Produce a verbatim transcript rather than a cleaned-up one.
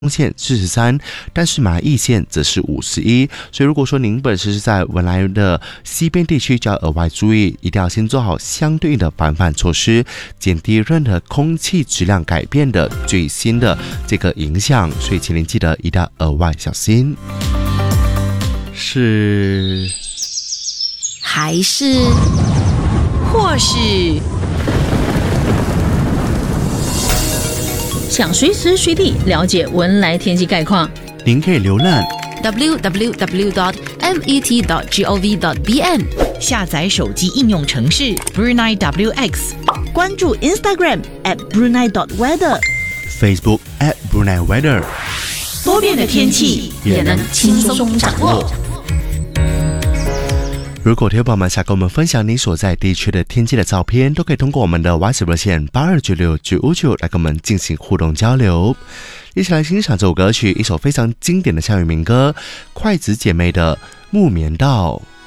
线四十三，但是马来苡县则是五十一，所以如果说您本身是在文莱的西边地区，就要额外注意，一定要先做好相对应的防范措施，减低任何空气质量改变的最新的这个影响，所以请您记得一定要额外小心。是， 还是， 或是。想随时随地了解文莱天气概况， 您可以浏览 w w w dot met dot gov dot b n， 下载手机应用程式 Brunei W X， 关注 Instagram at Brunei dot weather， Facebook at Brunei Weather， 多变的天气也能轻松掌握。 如果听众朋友们想跟我们分享你所在地区的天气的照片，都可以通过我们的 WhatsApp 热线八二九六九五九来跟我们进行互动交流。一起来欣赏这首歌曲，一首非常经典的校园民歌，筷子姐妹的《木棉道》。